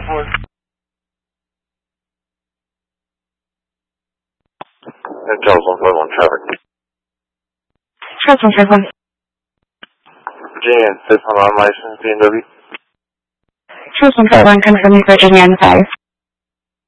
for? Charles 151 traffic. Charles 151. Virginia, 6 on license, BMW. Charles 151, confirming Virginia and 5.